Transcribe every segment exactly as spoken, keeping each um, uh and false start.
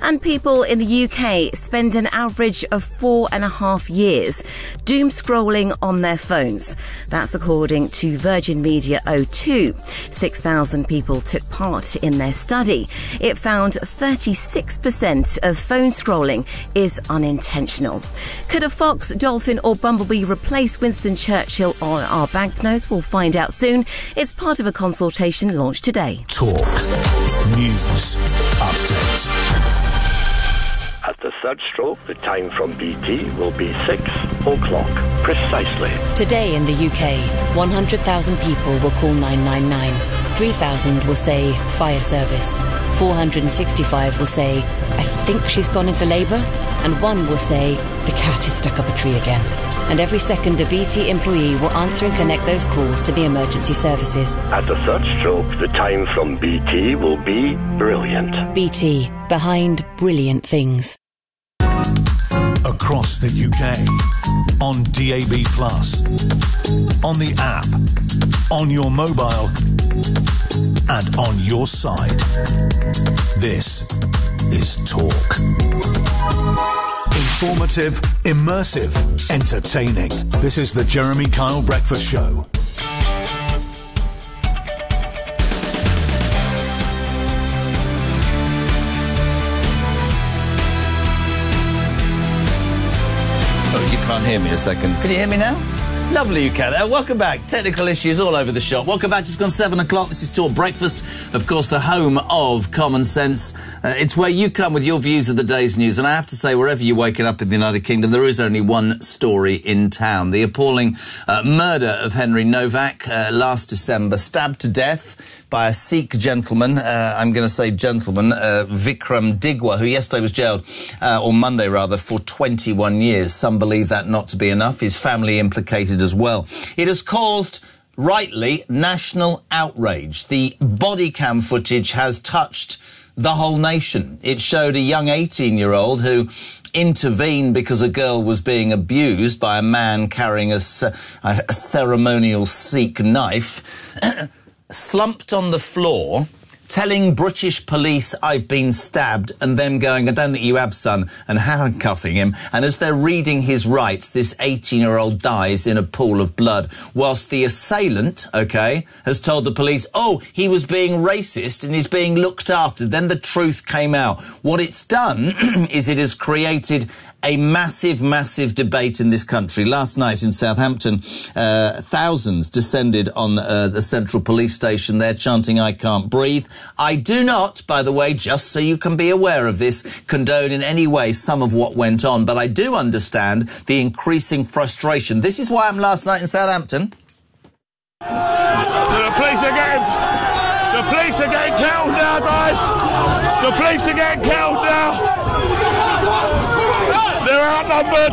And people in the U K spend an average of four and a half years doom scrolling on their phones. That's according to Virgin Media O two. six thousand people took part in their study. It found thirty-six percent of phone scrolling is unintentional. Could a fox, dolphin or bumblebee replace Winston Churchill on our banknotes? We'll find out soon. It's part of a consultation launched today. Talk News Update. At the third stroke, the time from B T will be six o'clock precisely. Today in the U K, one hundred thousand people will call nine nine nine. three thousand will say fire service. four hundred sixty-five will say, I think she's gone into labour. And one will say, the cat has stuck up a tree again. And every second a B T employee will answer and connect those calls to the emergency services. At the third stroke, the time from B T will be brilliant. B T, behind brilliant things. Across the U K, on D A B plus, on the app, on your mobile, and on your side. This is Talk. Informative, immersive, entertaining. This is the Jeremy Kyle Breakfast Show. Oh, you can't hear me a second. Can you hear me now? Lovely you can. Uh, welcome back. Technical issues all over the shop. Welcome back. Just gone seven o'clock. This is Talk Breakfast. Of course, the home of common sense. Uh, it's where you come with your views of the day's news. And I have to say, wherever you're waking up in the United Kingdom, there is only one story in town. The appalling uh, murder of Henry Novak uh, last December, stabbed to death by a Sikh gentleman. Uh, I'm going to say gentleman, uh, Vikram Digwa, who yesterday was jailed, uh, or Monday rather, for twenty-one years. Some believe that not to be enough. His family implicated as well. It has caused, rightly, national outrage. The body cam footage has touched the whole nation. It showed a young eighteen-year-old who intervened because a girl was being abused by a man carrying a, a ceremonial Sikh knife, slumped on the floor, telling British police, I've been stabbed, and them going, I don't think you have, son, and handcuffing him. And as they're reading his rights, this eighteen-year-old dies in a pool of blood, whilst the assailant, OK, has told the police, oh, he was being racist and he's being looked after. Then the truth came out. What it's done is it has created a massive, massive debate in this country. Last night in Southampton, uh, thousands descended on uh, the Central Police Station there chanting, I can't breathe. I do not, by the way, just so you can be aware of this, condone in any way some of what went on, but I do understand the increasing frustration. This is why I'm last night in Southampton. The police are getting... The police are getting killed now, guys! The police are getting killed now! They're outnumbered.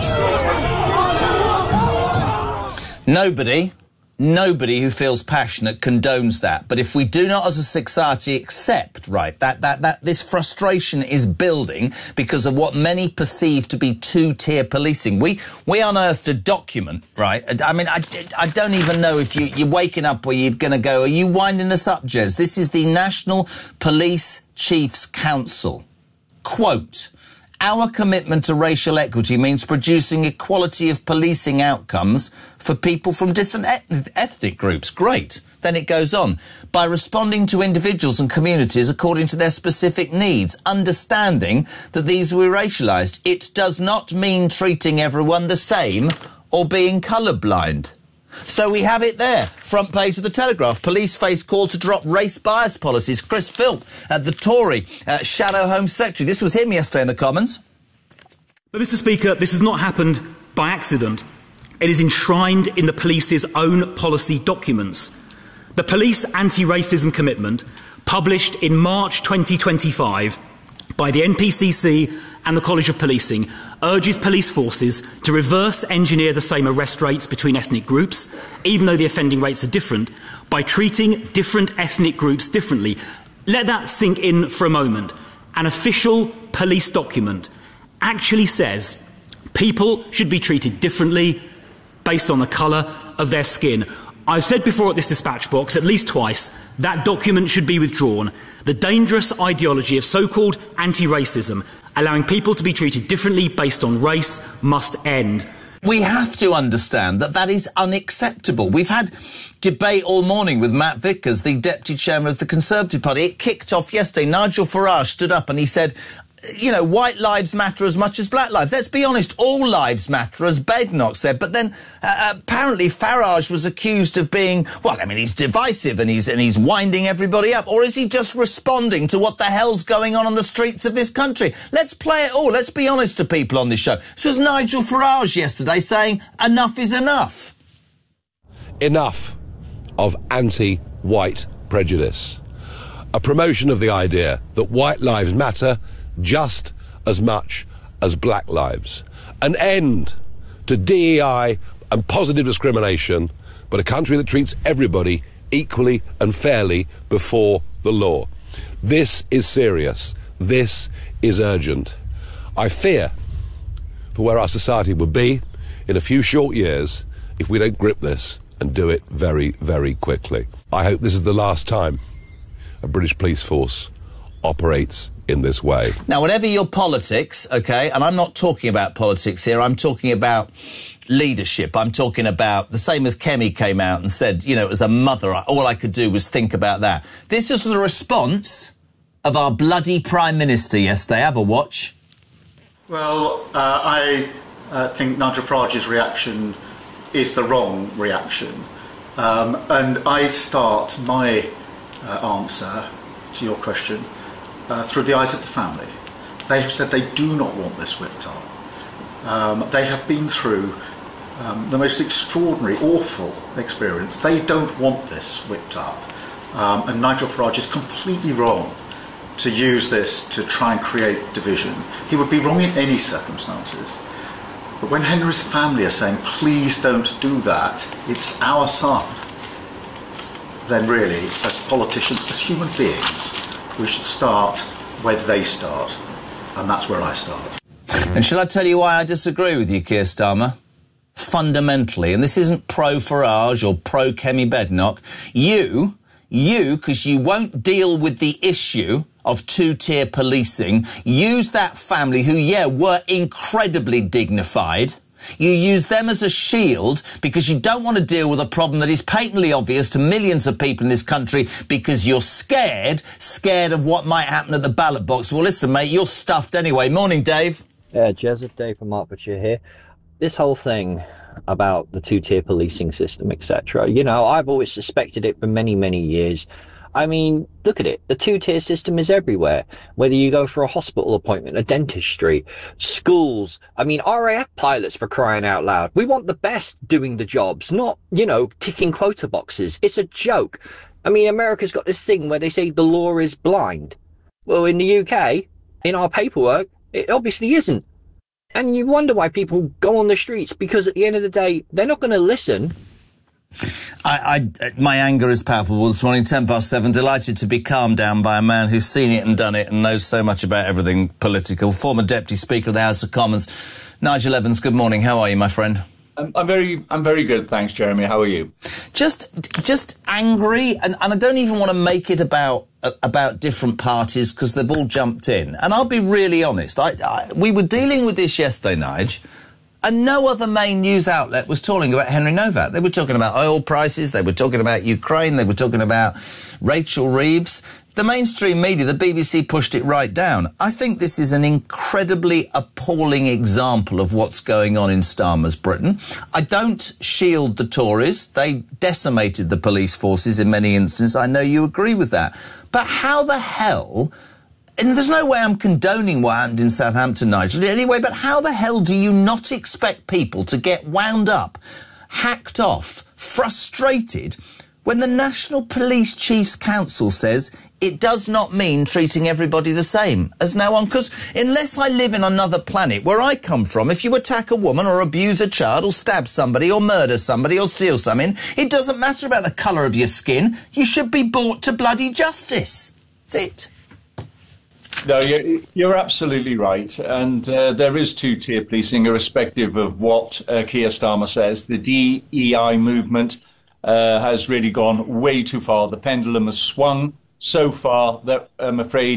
Nobody, nobody who feels passionate condones that. But if we do not as a society accept, right, that, that, that this frustration is building because of what many perceive to be two-tier policing. We, we unearthed a document, right? I mean, I, I don't even know if you, you're waking up or you're going to go, are you winding us up, Jez? This is the National Police Chiefs Council. Quote, our commitment to racial equity means producing equality of policing outcomes for people from different eth- ethnic groups. Great. Then it goes on. By responding to individuals and communities according to their specific needs, understanding that these were racialised. It does not mean treating everyone the same or being colourblind. So we have it there, front page of the Telegraph. Police face call to drop race bias policies. Chris Philp, uh, the Tory uh, Shadow Home Secretary. This was him yesterday in the Commons. But, Mister Speaker, this has not happened by accident. It is enshrined in the police's own policy documents. The Police Anti-Racism Commitment, published in March twenty twenty-five by the N P C C and the College of Policing, urges police forces to reverse engineer the same arrest rates between ethnic groups, even though the offending rates are different, by treating different ethnic groups differently. Let that sink in for a moment. An official police document actually says people should be treated differently based on the colour of their skin. I've said before at this dispatch box, at least twice, that document should be withdrawn. The dangerous ideology of so-called anti-racism Allowing people to be treated differently based on race must end. We have to understand that that is unacceptable. We've had debate all morning with Matt Vickers, the Deputy Chairman of the Conservative Party. It kicked off yesterday. Nigel Farage stood up and he said, you know, white lives matter as much as black lives. Let's be honest, all lives matter, as Badenoch said. But then uh, apparently Farage was accused of being, well, I mean, he's divisive and he's and he's winding everybody up. Or is he just responding to what the hell's going on on the streets of this country? Let's play it all. Let's be honest to people on this show. This was Nigel Farage yesterday saying enough is enough. Enough of anti-white prejudice. A promotion of the idea that white lives matter just as much as black lives. An end to D E I and positive discrimination, but a country that treats everybody equally and fairly before the law. This is serious. This is urgent. I fear for where our society will be in a few short years if we don't grip this and do it very, very quickly. I hope this is the last time a British police force operates in this way. Now, whatever your politics, OK, and I'm not talking about politics here, I'm talking about leadership. I'm talking about the same as Kemi came out and said, you know, as a mother, all I could do was think about that. This is the response of our bloody Prime Minister yesterday. Have a watch. Well, uh, I uh, think Nigel Farage's reaction is the wrong reaction. Um, and I start my uh, answer to your question Uh, through the eyes of the family. They have said they do not want this whipped up. Um, they have been through um, the most extraordinary, awful experience. They don't want this whipped up. Um, and Nigel Farage is completely wrong to use this to try and create division. He would be wrong in any circumstances. But when Henry's family are saying, please don't do that, it's our son, then really, as politicians, as human beings, we should start where they start, and that's where I start. And shall I tell you why I disagree with you, Keir Starmer? Fundamentally, and this isn't pro-Farage or pro-Kemi Badenoch, you, you, because you won't deal with the issue of two-tier policing, use that family who, yeah, were incredibly dignified. You use them as a shield because you don't want to deal with a problem that is patently obvious to millions of people in this country because you're scared, scared of what might happen at the ballot box. Well, listen, mate, you're stuffed anyway. Morning, Dave. Yeah, Jez, Dave from Hertfordshire here. This whole thing about the two-tier policing system, et cetera, you know, I've always suspected it for many, many years. I mean, look at it. The two-tier system is everywhere. Whether you go for a hospital appointment, a dentistry, schools. I mean, R A F pilots, for crying out loud. We want the best doing the jobs, not, you know, ticking quota boxes. It's a joke. I mean, America's got this thing where they say the law is blind. Well, in the U K, in our paperwork, it obviously isn't. And you wonder why people go on the streets, because at the end of the day, they're not going to listen. I, I, my anger is palpable this morning, ten past seven. Delighted to be calmed down by a man who's seen it and done it and knows so much about everything political. Former Deputy Speaker of the House of Commons, Nigel Evans. Good morning. How are you, my friend? Um, I'm very, I'm very good, thanks, Jeremy. How are you? Just, just angry, and, and I don't even want to make it about uh, about different parties because they've all jumped in. And I'll be really honest. I, I, we were dealing with this yesterday, Nige. And no other main news outlet was talking about Henry Novak. They were talking about oil prices, they were talking about Ukraine, they were talking about Rachel Reeves. The mainstream media, the B B C, pushed it right down. I think this is an incredibly appalling example of what's going on in Starmer's Britain. I don't shield the Tories. They decimated the police forces in many instances. I know you agree with that. But how the hell... And there's no way I'm condoning what happened in Southampton, Nigel, anyway, but how the hell do you not expect people to get wound up, hacked off, frustrated, when the National Police Chiefs Council says it does not mean treating everybody the same as now on? Because unless I live in another planet, where I come from, if you attack a woman or abuse a child or stab somebody or murder somebody or steal something, it doesn't matter about the colour of your skin. You should be brought to bloody justice. That's it. No, you're, you're absolutely right. And uh, there is two-tier policing, irrespective of what uh, Keir Starmer says. The D E I movement uh, has really gone way too far. The pendulum has swung so far that I'm afraid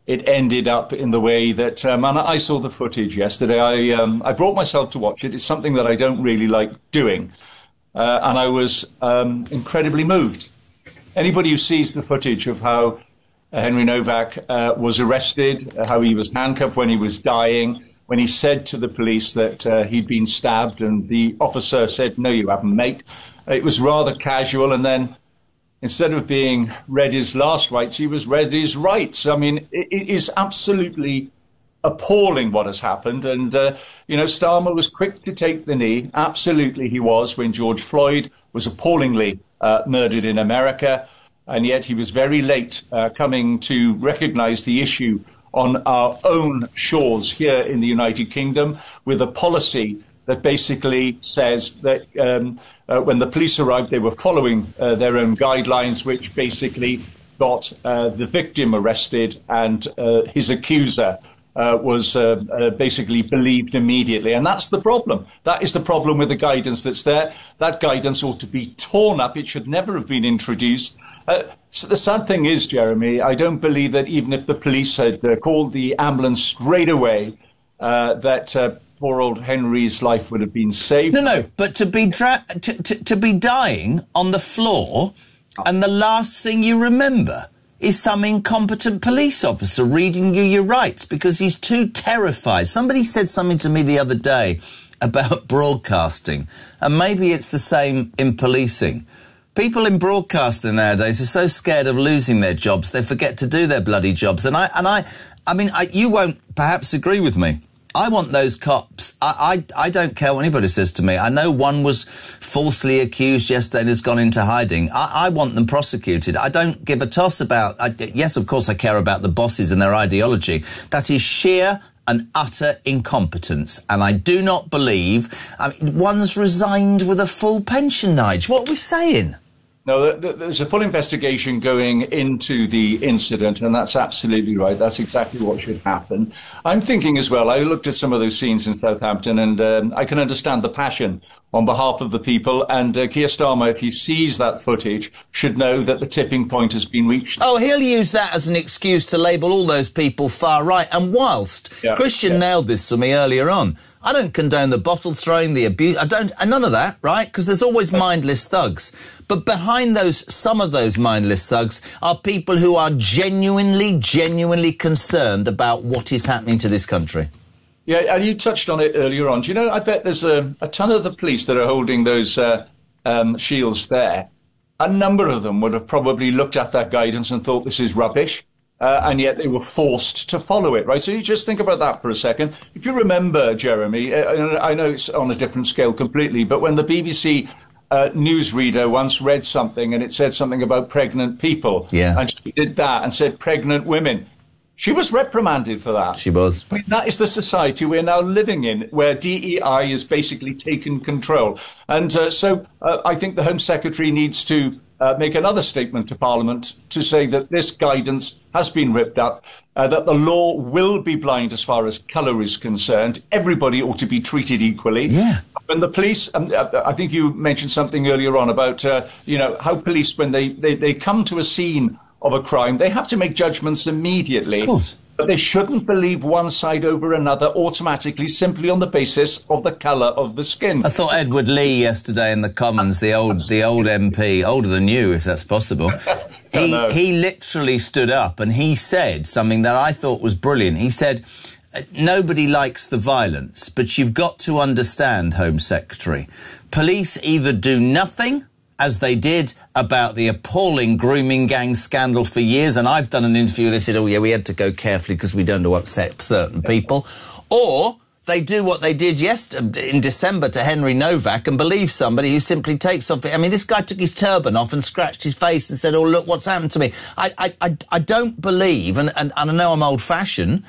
it ended up in the way that, um, and I saw the footage yesterday. I, um, I brought myself to watch it. It's something that I don't really like doing. Uh, and I was um, incredibly moved. Anybody who sees the footage of how Henry Novak uh, was arrested, how he was handcuffed when he was dying, when he said to the police that uh, he'd been stabbed, and the officer said, "No, you haven't, mate." It was rather casual, and then instead of being read his last rites, he was read his rights. I mean, it, it is absolutely appalling what has happened. And, uh, you know, Starmer was quick to take the knee. Absolutely he was, when George Floyd was appallingly uh, murdered in America. And yet he was very late uh, coming to recognize the issue on our own shores here in the United Kingdom, with a policy that basically says that um, uh, when the police arrived, they were following uh, their own guidelines, which basically got uh, the victim arrested and uh, his accuser Uh, was uh, uh, basically believed immediately. And that's the problem. That is the problem with the guidance that's there. That guidance ought to be torn up. It should never have been introduced. Uh, so the sad thing is, Jeremy, I don't believe that even if the police had uh, called the ambulance straight away, uh, that uh, poor old Henry's life would have been saved. No, no, but to be, dra- to, to, to be dying on the floor, and the last thing you remember is some incompetent police officer reading you your rights because he's too terrified. Somebody said something to me the other day about broadcasting, and maybe it's the same in policing. People in broadcasting nowadays are so scared of losing their jobs, they forget to do their bloody jobs. And I, and I, I mean, I, you won't perhaps agree with me. I want those cops. I, I, I don't care what anybody says to me. I know one was falsely accused yesterday and has gone into hiding. I, I want them prosecuted. I don't give a toss about... I, yes, of course, I care about the bosses and their ideology. That is sheer and utter incompetence. And I do not believe... I mean, one's resigned with a full pension, Nige. What are we saying? No, there's a full investigation going into the incident, and that's absolutely right. That's exactly what should happen. I'm thinking as well, I looked at some of those scenes in Southampton, and um, I can understand the passion on behalf of the people. And uh, Keir Starmer, if he sees that footage, should know that the tipping point has been reached. Oh, he'll use that as an excuse to label all those people far right. And whilst yeah, Christian yeah. nailed this for me earlier on, I don't condone the bottle throwing, the abuse. I don't, and none of that, right? Because there's always mindless thugs. But behind those, some of those mindless thugs are people who are genuinely, genuinely concerned about what is happening to this country. Yeah, and you touched on it earlier on. Do you know, I bet there's a, a ton of the police that are holding those uh, um, shields there. A number of them would have probably looked at that guidance and thought this is rubbish. Uh, and yet they were forced to follow it, right? So you just think about that for a second. If you remember, Jeremy, uh, I know it's on a different scale completely, but when the B B C uh, newsreader once read something and it said something about pregnant people, yeah. and she did that and said pregnant women, she was reprimanded for that. She was. I mean, that is the society we're now living in, where D E I is basically taken control. And uh, so uh, I think the Home Secretary needs to Uh, make another statement to Parliament to say that this guidance has been ripped up, uh, that the law will be blind as far as colour is concerned. Everybody ought to be treated equally. Yeah. When the police, um, I think you mentioned something earlier on about, uh, you know, how police, when they, they, they come to a scene of a crime, they have to make judgments immediately. Of course. But they shouldn't believe one side over another automatically, simply on the basis of the colour of the skin. I thought Edward Lee yesterday in the Commons, the old the old M P, older than you, if that's possible, he, he literally stood up and he said something that I thought was brilliant. He said, nobody likes the violence, but you've got to understand, Home Secretary, police either do nothing, as they did about the appalling grooming gang scandal for years, and I've done an interview with this, said, oh yeah, we had to go carefully because we don't want to upset certain people, or they do what they did yesterday in December to Henry Novak and believe somebody who simply takes off. I mean, this guy took his turban off and scratched his face and said, oh, look what's happened to me. I, I, I, I don't believe, and, and, and I know I'm old-fashioned,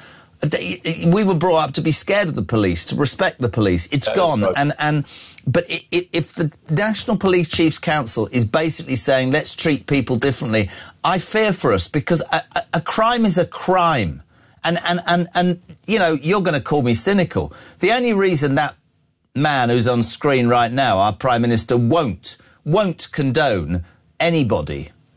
we were brought up to be scared of the police, to respect the police. It's gone. And, and, but it, it, if the National Police Chiefs Council is basically saying, let's treat people differently, I fear for us, because a, a, a crime is a crime. And, and, and, and, you know, you're going to call me cynical. The only reason that man who's on screen right now, our Prime Minister, won't, won't condone anybody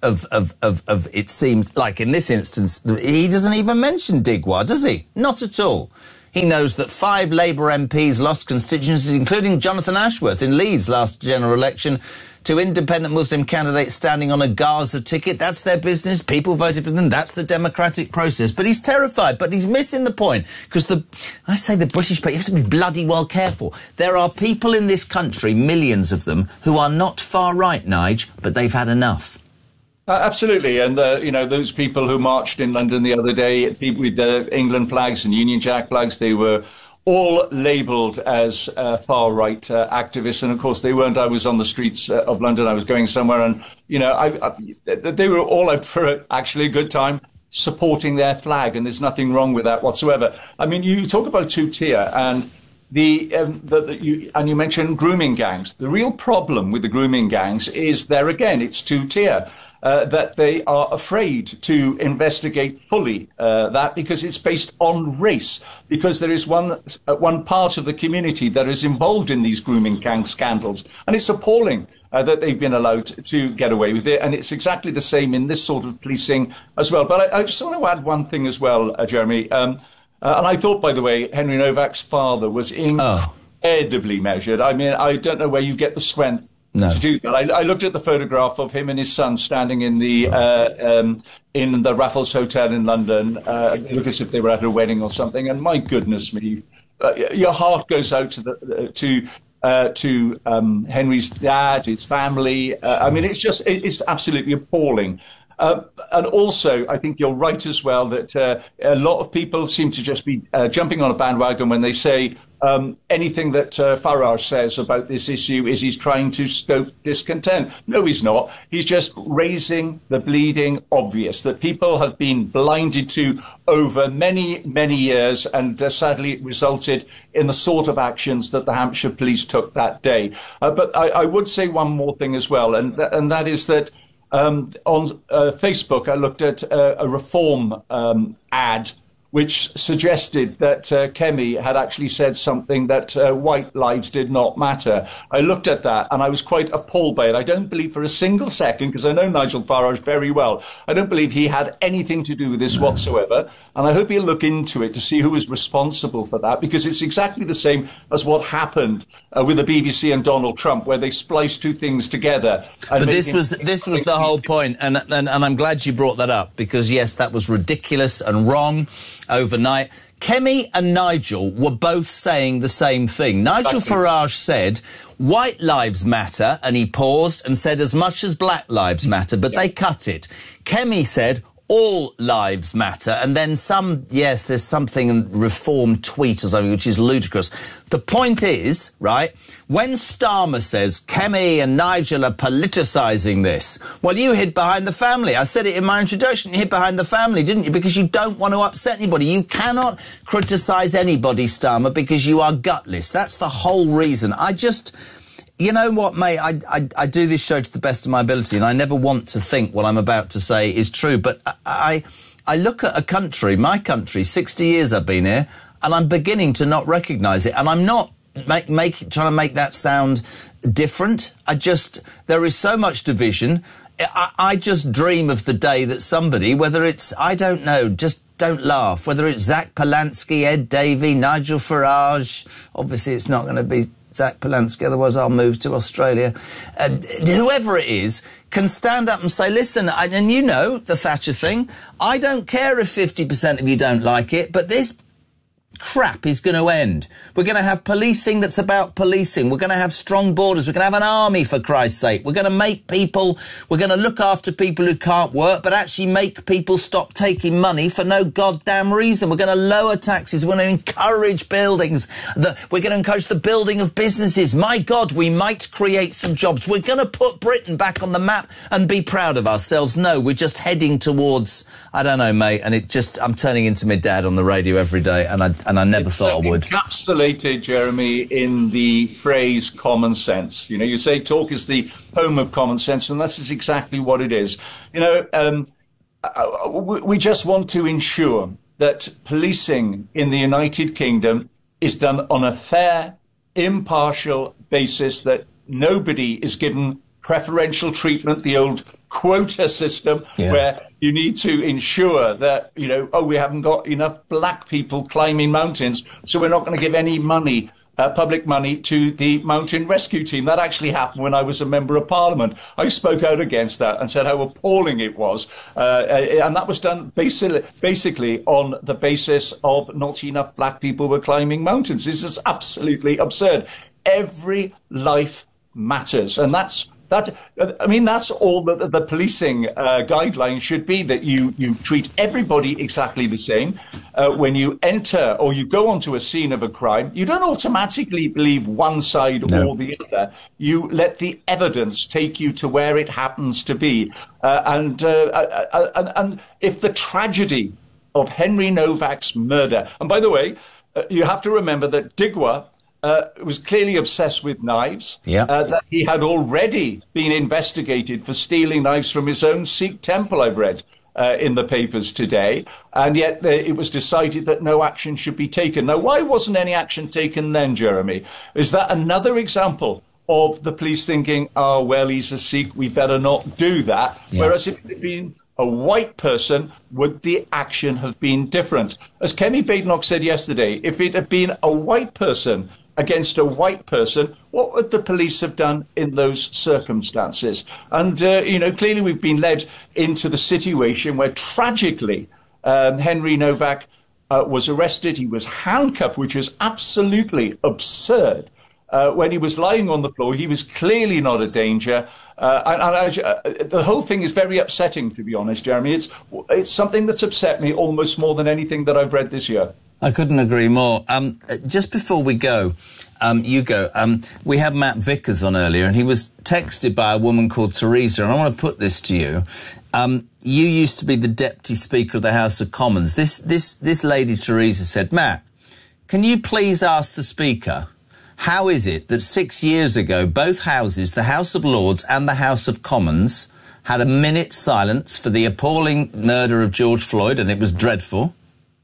of, of, of, of, it seems like in this instance, he doesn't even mention Digwa, does he? Not at all. He knows that five Labour M Ps lost constituencies, including Jonathan Ashworth in Leeds last general election, to independent Muslim candidates standing on a Gaza ticket. That's their business. People voted for them. That's the democratic process. But he's terrified. But he's missing the point. Because the, I say the British people, you have to be bloody well careful. There are people in this country, millions of them, who are not far right, Nige, but they've had enough. Uh, absolutely, and uh, you know, those people who marched in London the other day, people with the England flags and Union Jack flags, they were all labelled as uh, far-right uh, activists, and of course they weren't. I was on the streets uh, of London, I was going somewhere, and you know, I, I, they were all out for a, actually a good time supporting their flag, and there's nothing wrong with that whatsoever. I mean, you talk about two-tier, and The, um, the, the you, and you mentioned grooming gangs. The real problem with the grooming gangs is there again, it's two-tier. Uh, that they are afraid to investigate fully uh, that because it's based on race, because there is one uh, one part of the community that is involved in these grooming gang scandals, and it's appalling uh, that they've been allowed to get away with it, and it's exactly the same in this sort of policing as well. But I, I just want to add one thing as well, uh, Jeremy, um, uh, and I thought, by the way, Henry Novak's father was incredibly oh. measured. I mean, I don't know where you get the strength No. to do that. I, I looked at the photograph of him and his son standing in the uh, um, in the Raffles Hotel in London. Uh, they look as if they were at a wedding or something. And my goodness me, uh, your heart goes out to the, uh, to uh, to um, Henry's dad, his family. Uh, I mean, it's just it, it's absolutely appalling. Uh, and also, I think you're right as well that uh, a lot of people seem to just be uh, jumping on a bandwagon when they say um, anything that uh, Farage says about this issue is he's trying to stoke discontent. No, he's not. He's just raising the bleeding obvious that people have been blinded to over many, many years, and uh, sadly it resulted in the sort of actions that the Hampshire police took that day. Uh, but I, I would say one more thing as well, and, th- and that is that Um, on uh, Facebook, I looked at uh, a Reform um, ad which suggested that uh, Kemi had actually said something that uh, white lives did not matter. I looked at that and I was quite appalled by it. I don't believe for a single second, because I know Nigel Farage very well, I don't believe he had anything to do with this whatsoever. And I hope he'll look into it to see who was responsible for that, because it's exactly the same as what happened uh, with the B B C and Donald Trump, where they spliced two things together. But this was this was the whole point, and, and and I'm glad you brought that up, because yes, that was ridiculous and wrong overnight. Kemi and Nigel were both saying the same thing. Nigel Farage said, white lives matter, and he paused and said as much as black lives matter, but they cut it. Kemi said, all lives matter, and then some, yes, there's something in Reform tweet or something which is ludicrous. The point is, right, when Starmer says Kemi and Nigel are politicising this, well, you hid behind the family. I said it in my introduction, you hid behind the family, didn't you? Because you don't want to upset anybody. You cannot criticise anybody, Starmer, because you are gutless. That's the whole reason. I just... You know what, mate, I, I, I do this show to the best of my ability, and I never want to think what I'm about to say is true, but I, I, I look at a country, my country, sixty years I've been here, and I'm beginning to not recognise it, and I'm not make, make, trying to make that sound different. I just, there is so much division. I, I just dream of the day that somebody, whether it's, I don't know, just don't laugh, whether it's Zach Polansky, Ed Davey, Nigel Farage, obviously it's not going to be Zach Polansky, otherwise I'll move to Australia. Uh, whoever it is can stand up and say, listen, I, and you know the Thatcher thing, I don't care if fifty percent of you don't like it, but this crap is going to end. We're going to have policing that's about policing. We're going to have strong borders. We're going to have an army, for Christ's sake. We're going to make people, we're going to look after people who can't work, but actually make people stop taking money for no goddamn reason. We're going to lower taxes. We're going to encourage buildings. The, we're going to encourage the building of businesses. My God, we might create some jobs. We're going to put Britain back on the map and be proud of ourselves. No, we're just heading towards, I don't know, mate, and it just, I'm turning into my dad on the radio every day, and I, and I never it's thought I would. Encapsulated, Jeremy, in the phrase common sense. You know, you say talk is the home of common sense, and this is exactly what it is. You know, um, we just want to ensure that policing in the United Kingdom is done on a fair, impartial basis, that nobody is given preferential treatment, the old quota system Yeah. where you need to ensure that, you know, oh, we haven't got enough black people climbing mountains, so we're not going to give any money, uh, public money, to the mountain rescue team. That actually happened when I was a member of parliament. I spoke out against that and said how appalling it was. Uh, and that was done basically, basically on the basis of not enough black people were climbing mountains. This is absolutely absurd. Every life matters. And that's That, I mean, that's all that the policing uh, guidelines should be, that you, you treat everybody exactly the same. Uh, when you enter or you go onto a scene of a crime, you don't automatically believe one side No. or the other. You let the evidence take you to where it happens to be. Uh, and, uh, uh, and, and if the tragedy of Henry Novak's murder, and by the way, uh, you have to remember that Digwa Uh, was clearly obsessed with knives, Yeah. uh, that he had already been investigated for stealing knives from his own Sikh temple, I've read uh, in the papers today, and yet uh, it was decided that no action should be taken. Now, why wasn't any action taken then, Jeremy? Is that another example of the police thinking, oh, well, he's a Sikh, we better not do that, Yeah. whereas if it had been a white person, would the action have been different? As Kemi Badenoch said yesterday, if it had been a white person against a white person, what would the police have done in those circumstances? And, uh, you know, clearly we've been led into the situation where tragically um, Henry Novak uh, was arrested. He was handcuffed, which is absolutely absurd. Uh, when he was lying on the floor, he was clearly not a danger. Uh, and and I, uh, the whole thing is very upsetting, to be honest, Jeremy. It's, it's something that's upset me almost more than anything that I've read this year. I couldn't agree more. Um, just before we go, um, you go, um, we had Matt Vickers on earlier, and he was texted by a woman called Teresa, and I want to put this to you. Um, you used to be the Deputy Speaker of the House of Commons. This, this, this lady, Teresa, said, Matt, can you please ask the Speaker, how is it that six years ago both houses, the House of Lords and the House of Commons, had a minute's silence for the appalling murder of George Floyd, and it was dreadful?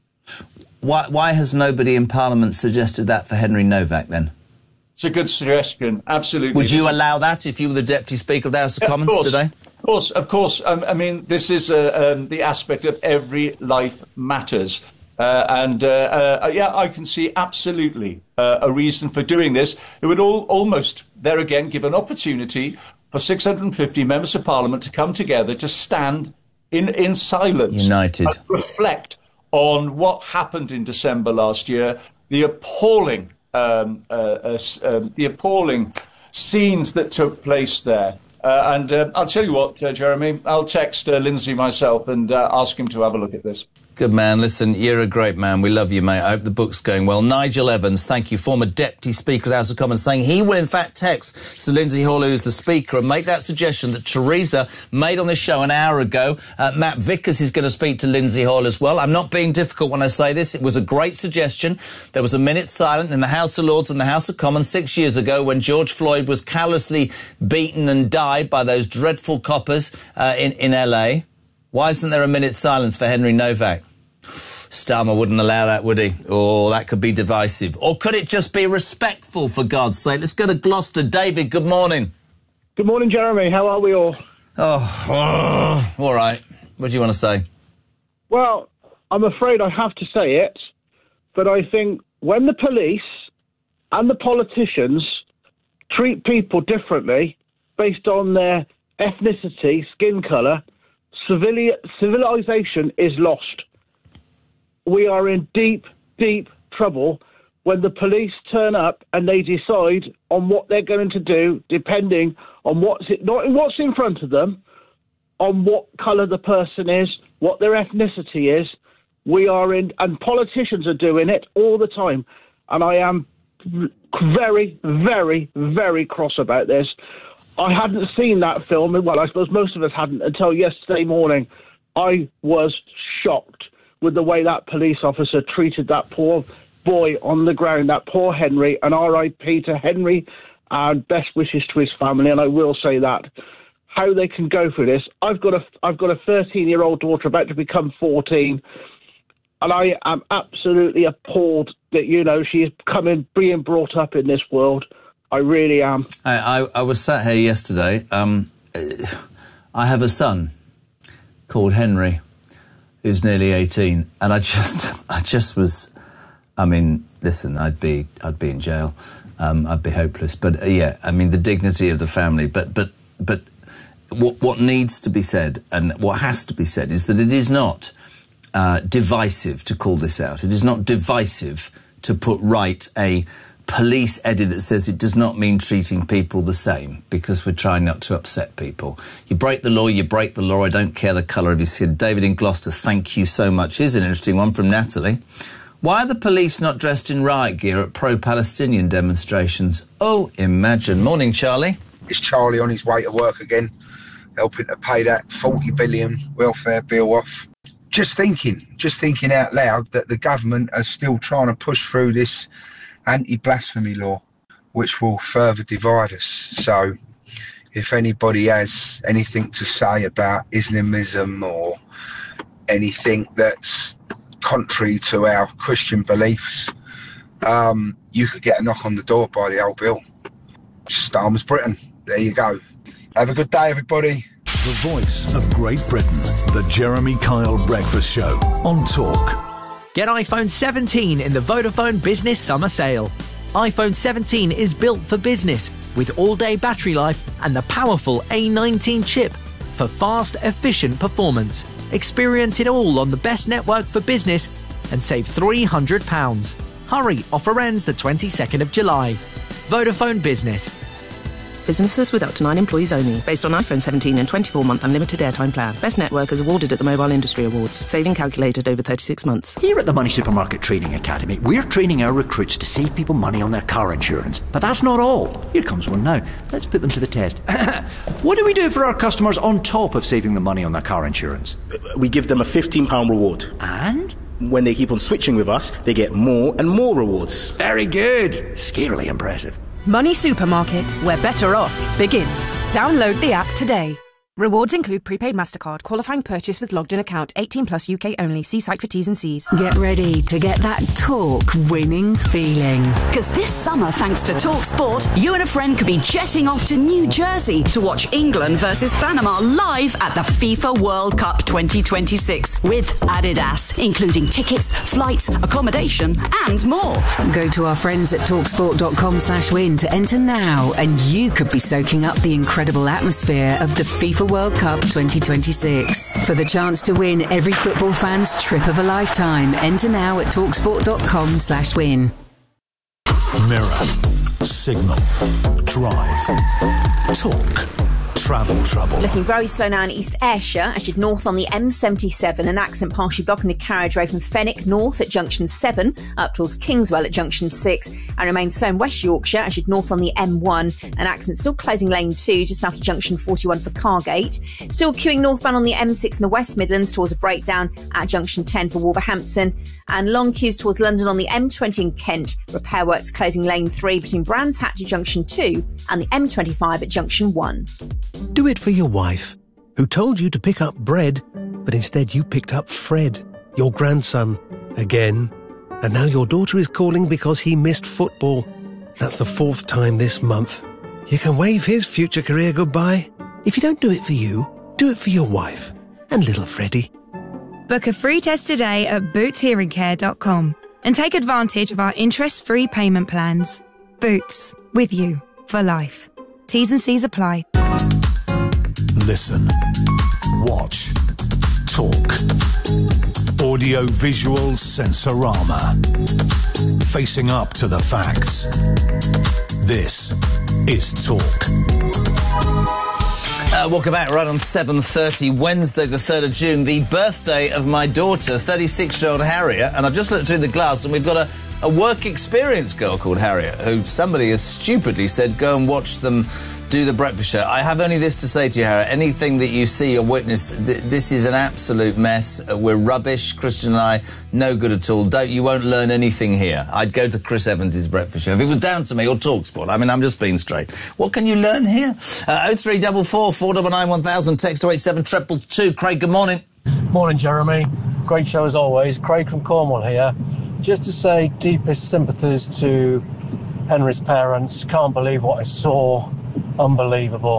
Why, why has nobody in Parliament suggested that for Henry Novak, then? It's a good suggestion, absolutely. Would you allow that if you were the Deputy Speaker of the House of Yeah, Commons of course, today? Of course, of course. Um, I mean, this is uh, um, the aspect of every life matters. Uh, and, uh, uh, yeah, I can see absolutely uh, a reason for doing this. It would all, almost, there again, give an opportunity for six hundred fifty members of Parliament to come together to stand in, in silence. United. And reflect on what happened in December last year, the appalling, um, uh, uh, um, the appalling scenes that took place there. Uh, and uh, I'll tell you what, uh, Jeremy, I'll text uh, Lindsay myself and uh, ask him to have a look at this. Good man. Listen, you're a great man. We love you, mate. I hope the book's going well. Nigel Evans, thank you, former Deputy Speaker of the House of Commons, saying he will, in fact, text Sir Lindsay Hall, who's the Speaker, and make that suggestion that Teresa made on this show an hour ago. Uh, Matt Vickers is going to speak to Lindsay Hall as well. I'm not being difficult when I say this. It was a great suggestion. There was a minute silent in the House of Lords and the House of Commons six years ago when George Floyd was callously beaten and died by those dreadful coppers uh, in, in L A. Why isn't there a minute's silence for Henry Novak? Starmer wouldn't allow that, would he? Oh, that could be divisive. Or could it just be respectful, for God's sake? Let's go to Gloucester. David, good morning. Good morning, Jeremy. How are we all? Oh, oh, all right. What do you want to say? Well, I'm afraid I have to say it, but I think when the police and the politicians treat people differently based on their ethnicity, skin colour, civili- civilization is lost. We are in deep, deep trouble when the police turn up and they decide on what they're going to do, depending on what's it, not what's in front of them, on what colour the person is, what their ethnicity is. We are in, and politicians are doing it all the time. And I am very, very, very cross about this. I hadn't seen that film, well, I suppose most of us hadn't, until yesterday morning. I was shocked with the way that police officer treated that poor boy on the ground, that poor Henry, and R I P to Henry, and best wishes to his family, and I will say that. How they can go through this. I've got a, I've got a thirteen-year-old daughter about to become fourteen, and I am absolutely appalled that, you know, she is coming, being brought up in this world. I really am. I, I, I was sat here yesterday. Um, I have a son called Henry, who's nearly eighteen, and I just, I just was, I mean, listen, I'd be, I'd be in jail, um, I'd be hopeless, but uh, yeah, I mean, the dignity of the family, but, but, but what, what needs to be said, and what has to be said, is that it is not uh, divisive to call this out. It is not divisive to put right a police edit that says it does not mean treating people the same, because we're trying not to upset people. You break the law, you break the law. I don't care the colour of your skin. David in Gloucester, thank you so much. Here's an interesting one from Natalie. Why are the police not dressed in riot gear at pro-Palestinian demonstrations? Oh, imagine. Morning, Charlie. It's Charlie on his way to work again, helping to pay that forty billion welfare bill off. Just thinking, just thinking out loud that the government are still trying to push through this anti-blasphemy law, which will further divide us. So if anybody has anything to say about Islamism or anything that's contrary to our Christian beliefs, um, you could get a knock on the door by the old Bill. Starmer's Britain. There you go. Have a good day, everybody. The voice of Great Britain, the Jeremy Kyle Breakfast Show on Talk. Get iPhone seventeen in the Vodafone Business Summer Sale. iPhone seventeen is built for business with all-day battery life and the powerful A nineteen chip for fast, efficient performance. Experience it all on the best network for business and save three hundred pounds. Hurry, offer ends the twenty-second of July. Vodafone Business. Businesses with up to nine employees only. Based on iPhone seventeen and twenty-four month unlimited airtime plan. Best network is awarded at the Mobile Industry Awards. Saving calculated over thirty-six months. Here at the Money Supermarket Training Academy, we're training our recruits to save people money on their car insurance. But that's not all. Here comes one now. Let's put them to the test. What do we do for our customers on top of saving them money on their car insurance? We give them a fifteen pound reward. And? When they keep on switching with us, they get more and more rewards. Very good. Scarily impressive. Money Supermarket, where better off begins. Download the app today. Rewards include prepaid MasterCard, qualifying purchase with logged in account, eighteen plus U K only. See site for T's and C's. Get ready to get that Talk winning feeling. Because this summer, thanks to Talk Sport, you and a friend could be jetting off to New Jersey to watch England versus Panama live at the FIFA World Cup twenty twenty-six with Adidas, including tickets, flights, accommodation and more. Go to our friends at talksport.com slash win to enter now, and you could be soaking up the incredible atmosphere of the FIFA World Cup twenty twenty-six. For the chance to win every football fan's trip of a lifetime, enter now at talksport.com slash win. Mirror, Signal, Drive, Talk, Travel Trouble. Looking very slow now in East Ayrshire as you head north on the M seventy-seven. An accident partially blocking the carriageway from Fenwick north at junction seven up towards Kingswell at junction six, and remains slow in West Yorkshire as you head north on the M one. An accident still closing lane two just after junction forty-one for Cargate. Still queuing northbound on the M six in the West Midlands towards a breakdown at junction ten for Wolverhampton, and long queues towards London on the M twenty in Kent. Repair works closing lane three between Brands Hatch at junction two and the M twenty-five at junction one. Do it for your wife, who told you to pick up bread, but instead you picked up Fred, your grandson, again. And now your daughter is calling because he missed football. That's the fourth time this month. You can wave his future career goodbye. If you don't do it for you, do it for your wife and little Freddie. Book a free test today at boots hearing care dot com and take advantage of our interest-free payment plans. Boots, with you for life. T's and C's apply. Listen, watch, talk. Audio visual sensorama. Facing up to the facts. This is Talk. Uh, welcome back, right on seven thirty, Wednesday the third of June, the birthday of my daughter, thirty-six-year-old Harriet, and I've just looked through the glass and we've got a, a work experience girl called Harriet, who somebody has stupidly said, go and watch them do the breakfast show. I have only this to say to you, Harriet. Anything that you see or witness, th- this is an absolute mess. Uh, we're rubbish. Christian and I, no good at all. Don't, you won't learn anything here. I'd go to Chris Evans' breakfast show. If it was down to me, or TalkSport, I mean, I'm just being straight. What can you learn here? Uh, oh three four four, four nine nine, one thousand, text oh eight seven two two two. Craig, good morning. Morning, Jeremy. Great show as always. Craig from Cornwall here. Just to say deepest sympathies to Henry's parents. Can't believe what I saw. Unbelievable.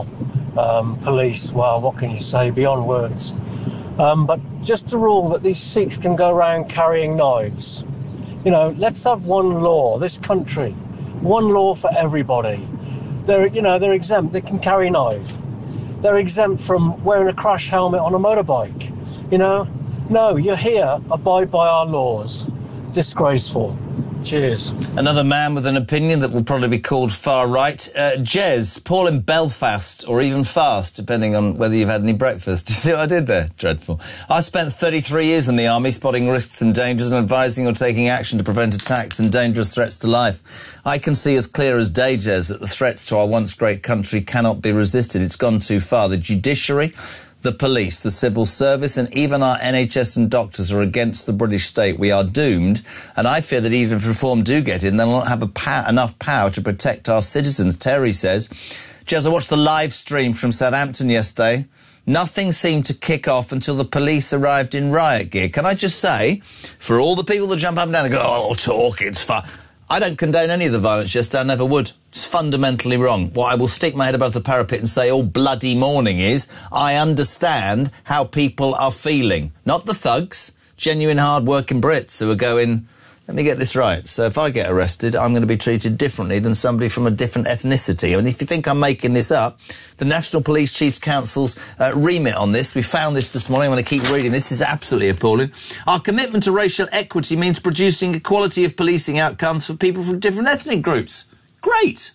um, police, well, what can you say, beyond words. Um, but just to rule that these Sikhs can go around carrying knives. You know, let's have one law, this country, one law for everybody. They're, you know, they're exempt, they can carry a knife. They're exempt from wearing a crash helmet on a motorbike. You know, no, you're here, abide by our laws. Disgraceful. Cheers. Another man with an opinion that will probably be called far right. Uh, Jez, Paul in Belfast, or even fast, depending on whether you've had any breakfast. Do you see what I did there? Dreadful. I spent thirty-three years in the army, spotting risks and dangers and advising or taking action to prevent attacks and dangerous threats to life. I can see as clear as day, Jez, that the threats to our once great country cannot be resisted. It's gone too far. The judiciary, the police, the civil service and even our N H S and doctors are against the British state. We are doomed, and I fear that even if reform do get in, they'll not have a pow- enough power to protect our citizens. Terry says, Jez, I watched the live stream from Southampton yesterday. Nothing seemed to kick off until the police arrived in riot gear. Can I just say, for all the people that jump up and down and go, oh, talk, it's fun. I don't condone any of the violence, just I never would. It's fundamentally wrong. What I will stick my head above the parapet and say all bloody morning is, I understand how people are feeling. Not the thugs, genuine hard-working Brits who are going, let me get this right. So if I get arrested, I'm going to be treated differently than somebody from a different ethnicity. I mean, if you think I'm making this up, the National Police Chiefs Council's uh, remit on this, we found this this morning, I'm going to keep reading, this is absolutely appalling. Our commitment to racial equity means producing equality of policing outcomes for people from different ethnic groups. Great.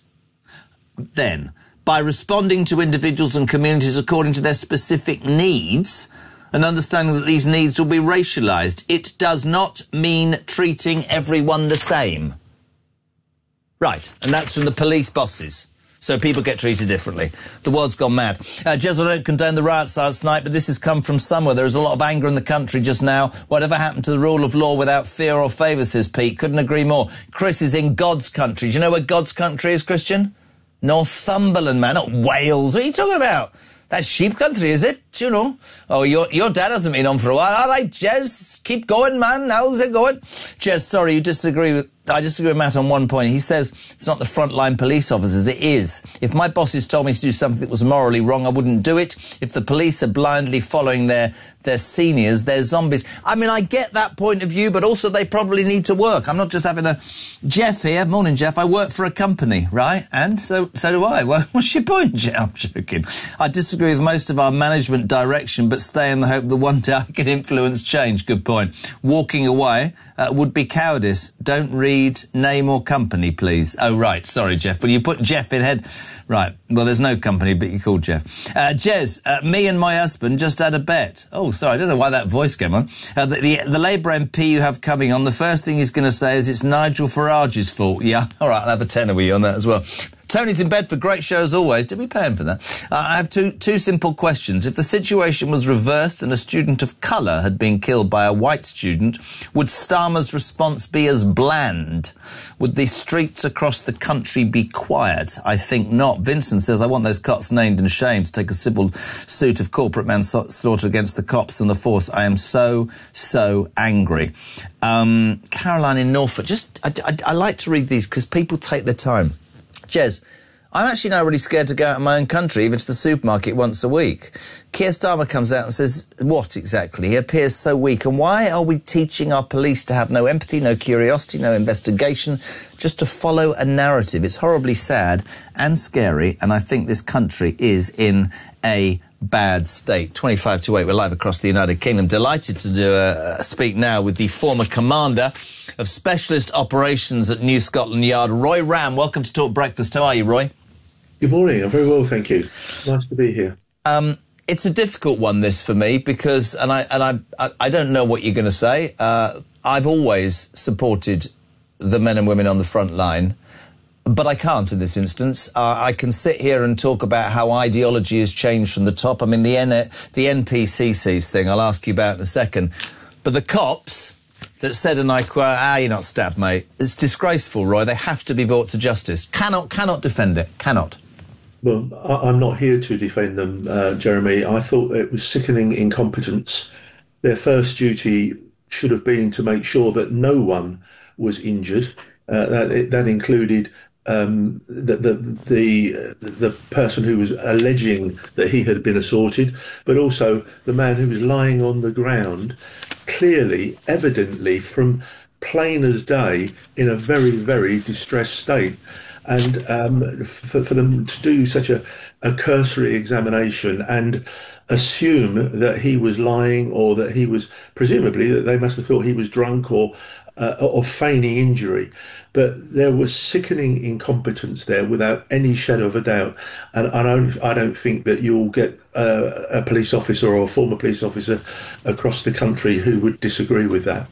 Then, by responding to individuals and communities according to their specific needs, and understanding that these needs will be racialised. It does not mean treating everyone the same. Right, and that's from the police bosses. So people get treated differently. The world's gone mad. Uh, Jez, I don't condone the riots last night, but this has come from somewhere. There is a lot of anger in the country just now. Whatever happened to the rule of law without fear or favour, says Pete. Couldn't agree more. Chris is in God's country. Do you know where God's country is, Christian? Northumberland, man, not Wales. What are you talking about? That's sheep country, is it? You know. Oh, your your dad hasn't been on for a while. All right, Jez, keep going, man. How's it going? Jez, sorry, you disagree with... I disagree with Matt on one point. He says it's not the frontline police officers. It is. If my bosses told me to do something that was morally wrong, I wouldn't do it. If the police are blindly following their, their seniors, they're zombies. I mean, I get that point of view, but also they probably need to work. I'm not just having a... Jeff here. Morning, Jeff. I work for a company, right? And so so do I. Well, what's your point, Jeff? I'm joking. I disagree with most of our management direction, but stay in the hope that one day I can influence change. Good point. Walking away uh, would be cowardice. Don't read name or company, please. Oh, right. Sorry, Jeff. But you put Jeff in head. Right. Well, there's no company, but you called Jeff. Uh, Jez, uh, me and my husband just had a bet. Oh, sorry. I don't know why that voice came on. Uh, the, the, the Labour M P you have coming on, the first thing he's going to say is it's Nigel Farage's fault. Yeah. All right. I'll have a tenner with you on that as well. Tony's in bed for great show as always. Did we pay him for that? Uh, I have two two simple questions. If the situation was reversed and a student of colour had been killed by a white student, would Starmer's response be as bland? Would the streets across the country be quiet? I think not. Vincent says, I want those cops named and shamed to take a civil suit of corporate manslaughter against the cops and the force. I am so, so angry. Um, Caroline in Norfolk. Just, I, I, I like to read these because people take their time. Jez, I'm actually now really scared to go out of my own country, even to the supermarket once a week. Keir Starmer comes out and says, what exactly? He appears so weak. And why are we teaching our police to have no empathy, no curiosity, no investigation, just to follow a narrative? It's horribly sad and scary, and I think this country is in a bad state. twenty-five to eight, we're live across the United Kingdom. Delighted to do a, a speak now with the former commander of Specialist Operations at New Scotland Yard, Roy Ram. Welcome to Talk Breakfast. How are you, Roy? Good morning. I'm very well, thank you. Nice to be here. Um, it's a difficult one, this, for me, because, and I and I, I, I don't know what you're going to say. Uh, I've always supported the men and women on the front line, but I can't in this instance. Uh, I can sit here and talk about how ideology has changed from the top. I mean, the, N the N P C Cs thing, I'll ask you about in a second. But the cops that said, and I quote, ah, you're not stabbed, mate. It's disgraceful, Roy. They have to be brought to justice. Cannot, cannot defend it. Cannot. Well, I, I'm not here to defend them, uh, Jeremy. I thought it was sickening incompetence. Their first duty should have been to make sure that no one was injured. Uh, that, that included um, the, the the the person who was alleging that he had been assaulted, but also the man who was lying on the ground, clearly, evidently, from plain as day, in a very, very distressed state. And um, for, for them to do such a, a cursory examination and assume that he was lying, or that he was, presumably, that they must have thought he was drunk or uh, or feigning injury. But there was sickening incompetence there, without any shadow of a doubt. And I don't, I don't think that you'll get uh, a police officer or a former police officer across the country who would disagree with that.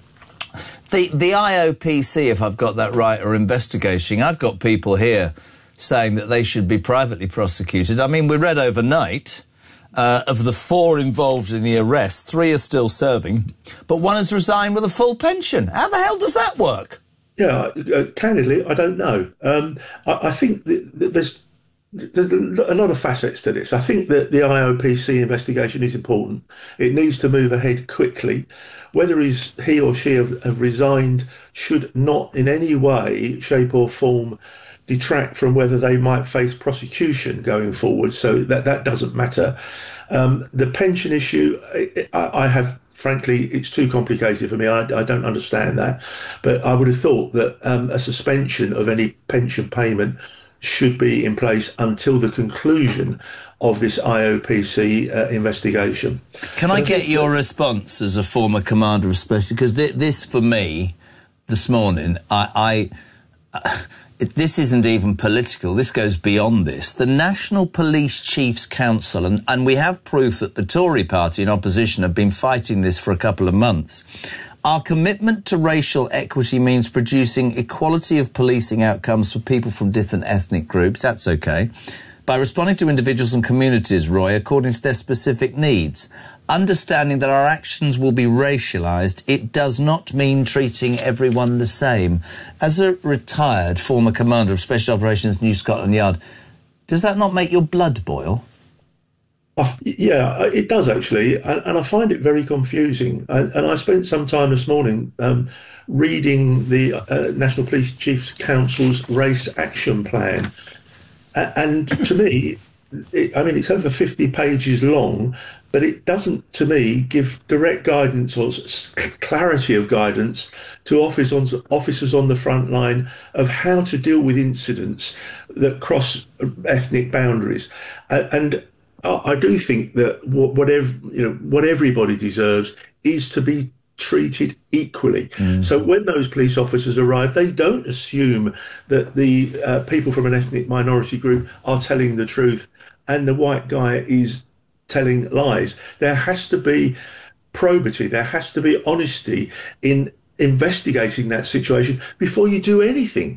The the I O P C, if I've got that right, are investigating. I've got people here saying that they should be privately prosecuted. I mean, we read overnight uh, of the four involved in the arrest, three are still serving, but one has resigned with a full pension. How the hell does that work? Yeah, uh, candidly, I don't know. Um, I, I think that, that there's there's a lot of facets to this. I think that the I O P C investigation is important. It needs to move ahead quickly. Whether he's, he or she have, have resigned should not in any way, shape or form detract from whether they might face prosecution going forward. So that, that doesn't matter. Um, the pension issue, I, I have, frankly, it's too complicated for me. I, I don't understand that. But I would have thought that um, a suspension of any pension payment should be in place until the conclusion of this I O P C uh, investigation. Can I get your response as a former commander of special? Because th this, for me, this morning, I, I uh, it, this isn't even political. This goes beyond this. The National Police Chiefs Council, and, and we have proof that the Tory party in opposition have been fighting this for a couple of months. Our commitment to racial equity means producing equality of policing outcomes for people from different ethnic groups. That's okay. By responding to individuals and communities, Roy, according to their specific needs. Understanding that our actions will be racialised, it does not mean treating everyone the same. As a retired former commander of Special Operations New Scotland Yard, does that not make your blood boil? Uh, yeah, it does actually, and, and I find it very confusing. And, and I spent some time this morning um, reading the uh, National Police Chiefs Council's Race Action Plan. And to me, it, I mean, it's over fifty pages long, but it doesn't, to me, give direct guidance or clarity of guidance to officers on, officers on the front line of how to deal with incidents that cross ethnic boundaries. And I do think that whatever, you know, what everybody deserves is to be treated equally. Mm. So when those police officers arrive, they don't assume that the uh, people from an ethnic minority group are telling the truth and the white guy is telling lies. There has to be probity, there has to be honesty in investigating that situation before you do anything.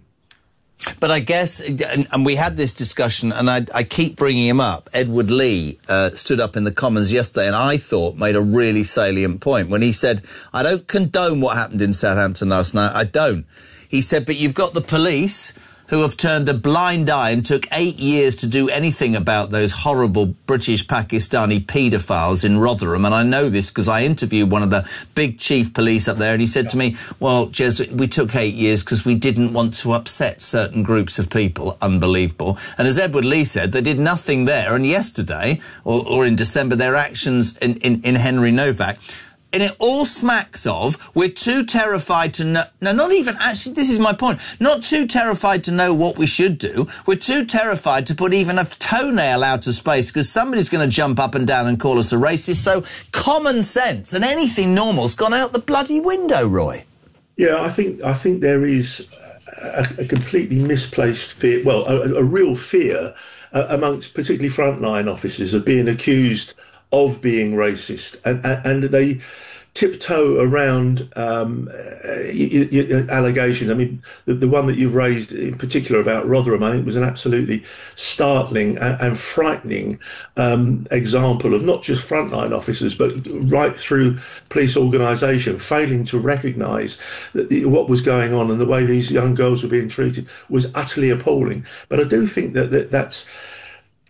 But I guess, and, and we had this discussion, and I, I keep bringing him up. Edward Lee uh, stood up in the Commons yesterday and I thought made a really salient point when he said, I don't condone what happened in Southampton last night. I don't. He said, but you've got the police who have turned a blind eye and took eight years to do anything about those horrible British Pakistani paedophiles in Rotherham. And I know this because I interviewed one of the big chief police up there, and he said to me, well, Jez, we took eight years because we didn't want to upset certain groups of people. Unbelievable. And as Edward Lee said, they did nothing there. And yesterday, or, or in December, their actions in, in, in Henry Novak, and it all smacks of, we're too terrified to know, no, not even, actually, this is my point, not too terrified to know what we should do, we're too terrified to put even a toenail out of space because somebody's going to jump up and down and call us a racist, so common sense and anything normal's gone out the bloody window, Roy. Yeah, I think, I think there is a, a completely misplaced fear, well, a, a real fear uh, amongst particularly frontline officers of being accused of being racist, and, and, and they tiptoe around um, allegations. I mean, the, the one that you've raised in particular about Rotherham, I think, was an absolutely startling and, and frightening um, example of not just frontline officers, but right through police organisation failing to recognise that the, what was going on and the way these young girls were being treated was utterly appalling. But I do think that, that that's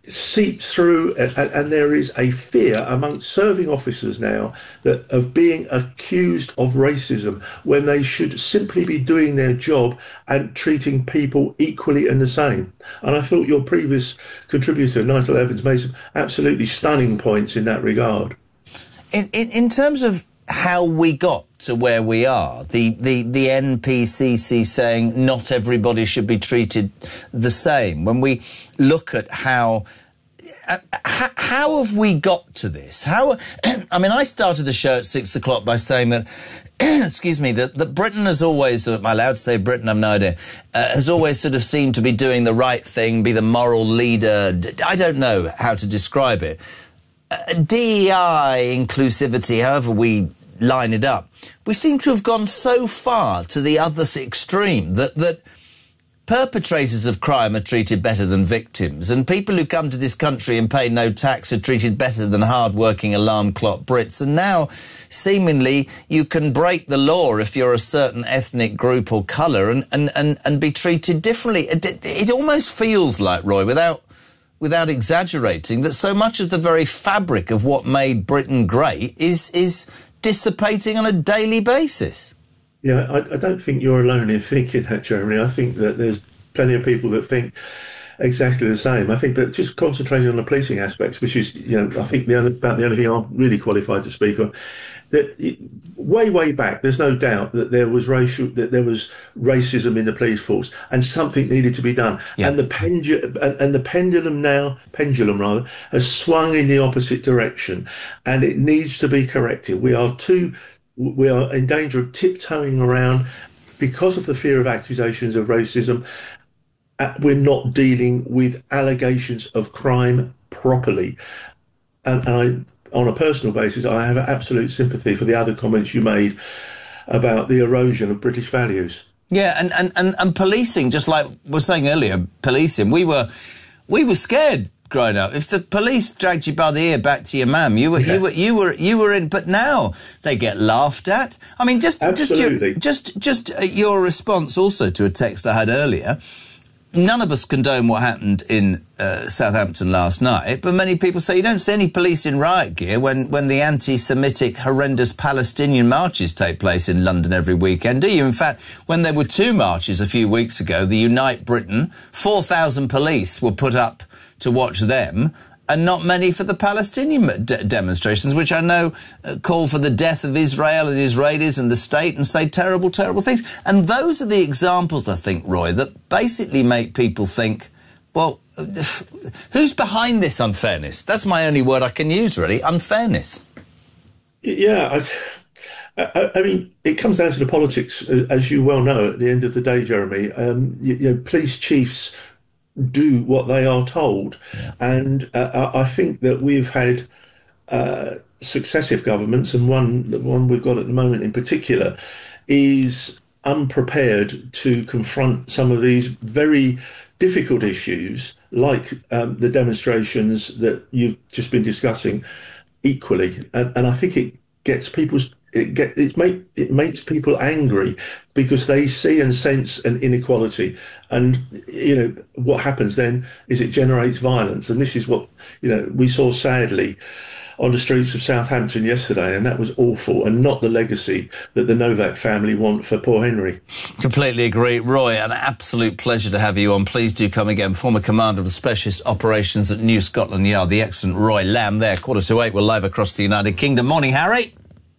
seeps through, and, and there is a fear amongst serving officers now that of being accused of racism when they should simply be doing their job and treating people equally and the same. And I thought your previous contributor, Nigel Evans, made some absolutely stunning points in that regard. In, in, in terms of how we got to where we are, the, the, the N P C C saying not everybody should be treated the same. When we look at how uh, how, how have we got to this? How? I mean, I started the show at six o'clock by saying that, excuse me, that, that Britain has always, am I allowed to say Britain? I've no idea, uh, has always sort of seemed to be doing the right thing, be the moral leader. I don't know how to describe it. Uh, D E I, inclusivity, however we line it up, we seem to have gone so far to the other extreme that, that perpetrators of crime are treated better than victims, and people who come to this country and pay no tax are treated better than hard-working alarm clock Brits. And now, seemingly, you can break the law if you're a certain ethnic group or colour and, and, and, and be treated differently. It, it, it almost feels like, Roy, without without exaggerating, that so much of the very fabric of what made Britain great is is dissipating on a daily basis. Yeah, I, I don't think you're alone in thinking that, Jeremy. I think that there's plenty of people that think exactly the same. I think that just concentrating on the policing aspects, which is, you know, I think the only, about the only thing I'm really qualified to speak on, that it, way, way back, there's no doubt that there was racial, that there was racism in the police force, and something needed to be done. Yeah. And the pendu- and, and the pendulum now, pendulum rather, has swung in the opposite direction, and it needs to be corrected. We are too, we are in danger of tiptoeing around because of the fear of accusations of racism. Uh, we're not dealing with allegations of crime properly, and, and I. On a personal basis, I have absolute sympathy for the other comments you made about the erosion of British values. Yeah, and, and, and, and policing, just like we were saying earlier, policing, we were we were scared growing up. If the police dragged you by the ear back to your mum, you were yeah. you were you were you were in. But now they get laughed at. I mean, just Absolutely. just your, just just your response also to a text I had earlier. None of us condone what happened in uh, Southampton last night, but many people say you don't see any police in riot gear when, when the anti-Semitic, horrendous Palestinian marches take place in London every weekend, do you? In fact, when there were two marches a few weeks ago, the Unite Britain, four thousand police were put up to watch them, and not many for the Palestinian de- demonstrations, which I know uh, call for the death of Israel and Israelis and the state and say terrible, terrible things. And those are the examples, I think, Roy, that basically make people think, well, who's behind this unfairness? That's my only word I can use, really, unfairness. Yeah, I, I, I mean, it comes down to the politics, as you well know, at the end of the day, Jeremy. Um, you, you know, police chiefs do what they are told. Yeah. And uh, I think that we've had uh, successive governments, and one, the one we've got at the moment in particular, is unprepared to confront some of these very difficult issues, like um, the demonstrations that you've just been discussing, equally. And, and I think it gets people's It, get, it, make, it makes people angry because they see and sense an inequality. And, you know, what happens then is it generates violence. And this is what, you know, we saw sadly on the streets of Southampton yesterday, and that was awful, and not the legacy that the Novak family want for poor Henry. Completely agree. Roy, an absolute pleasure to have you on. Please do come again. Former commander of the Specialist Operations at New Scotland Yard, the excellent Roy Lamb there. Quarter to eight, we're live across the United Kingdom. Morning, Harry.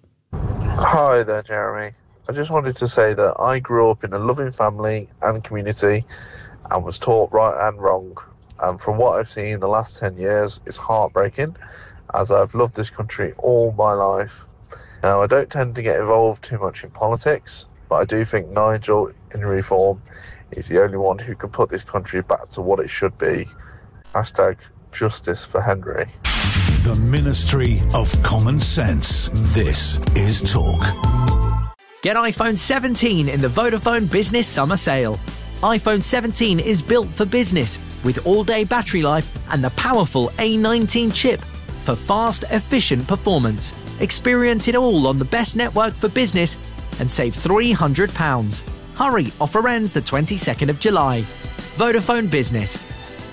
Hi there, Jeremy. I just wanted to say that I grew up in a loving family and community and was taught right and wrong. And from what I've seen in the last ten years, it's heartbreaking, as I've loved this country all my life. Now, I don't tend to get involved too much in politics, but I do think Nigel, in reform, is the only one who can put this country back to what it should be. Hashtag justice for Henry. The Ministry of Common Sense. This is Talk. Get iPhone seventeen in the Vodafone Business Summer Sale. iPhone seventeen is built for business with all-day battery life and the powerful A nineteen chip for fast, efficient performance. Experience it all on the best network for business and save three hundred pounds. Hurry, offer ends the twenty-second of July. Vodafone Business.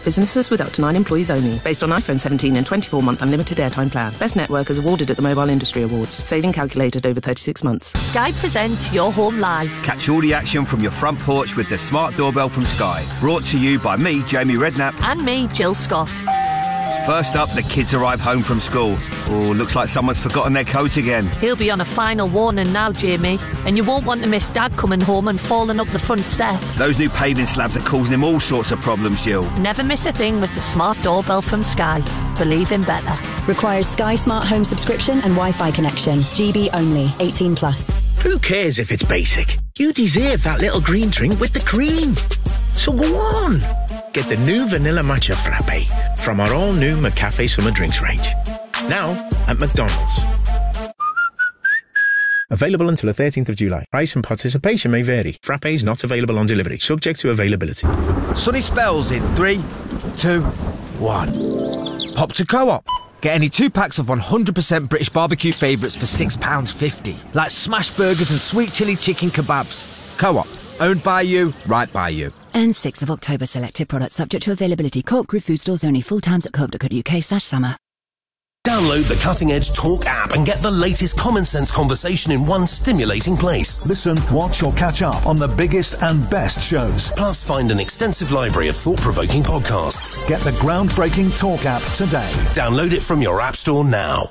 Businesses with up to nine employees only. Based on iPhone seventeen and twenty-four month unlimited airtime plan. Best network is awarded at the Mobile Industry Awards. Saving calculated over thirty-six months. Sky presents Your Home Live. Catch all the action from your front porch with the smart doorbell from Sky. Brought to you by me, Jamie Redknapp. And me, Jill Scott. First up, the kids arrive home from school. Oh, looks like someone's forgotten their coat again. He'll be on a final warning now, Jamie. And you won't want to miss Dad coming home and falling up the front step. Those new paving slabs are causing him all sorts of problems, Jill. Never miss a thing with the smart doorbell from Sky. Believe in better. Requires Sky Smart Home subscription and Wi-Fi connection. G B only. eighteen plus. Who cares if it's basic? You deserve that little green drink with the cream. So go on. Get the new Vanilla Matcha Frappe from our all-new McCafe Summer Drinks range. Now at McDonald's. Available until the thirteenth of July. Price and participation may vary. Frappe is not available on delivery, subject to availability. Sunny spells in three, two, one. Pop to Co-op. Get any two packs of one hundred percent British barbecue favourites for six pounds fifty. Like smash burgers and sweet chilli chicken kebabs. Co-op. Owned by you, right by you. And sixth of October selected products subject to availability. Co-op Group food stores only. Full times at co op dot co dot uk slash summer. Download the Cutting Edge Talk app and get the latest common sense conversation in one stimulating place. Listen, watch or catch up on the biggest and best shows. Plus find an extensive library of thought-provoking podcasts. Get the groundbreaking Talk app today. Download it from your app store now.